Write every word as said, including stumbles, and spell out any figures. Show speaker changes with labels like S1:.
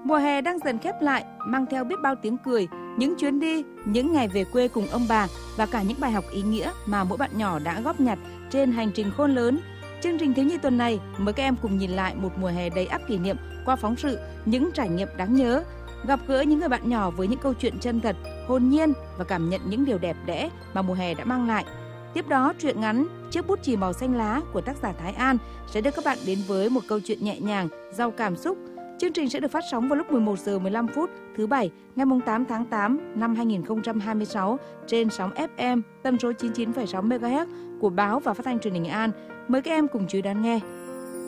S1: Mùa hè đang dần khép lại, mang theo biết bao tiếng cười, những chuyến đi, những ngày về quê cùng ông bà và cả những bài học ý nghĩa mà mỗi bạn nhỏ đã góp nhặt trên hành trình khôn lớn. Chương trình Thiếu nhi tuần này mời các em cùng nhìn lại một mùa hè đầy ắp kỷ niệm qua phóng sự những trải nghiệm đáng nhớ, gặp gỡ những người bạn nhỏ với những câu chuyện chân thật, hồn nhiên và cảm nhận những điều đẹp đẽ mà mùa hè đã mang lại. Tiếp đó, truyện ngắn Chiếc bút chì màu xanh lá của tác giả Thái An sẽ đưa các bạn đến với một câu chuyện nhẹ nhàng, giàu cảm xúc. Chương trình sẽ được phát sóng vào lúc mười một giờ mười lăm phút thứ Bảy ngày tám tháng tám năm hai nghìn không trăm hai mươi sáu trên sóng ép em tần số chín mươi chín phẩy sáu mê ga héc của báo và phát thanh truyền hình An. Mời các em cùng chú ý đón nghe.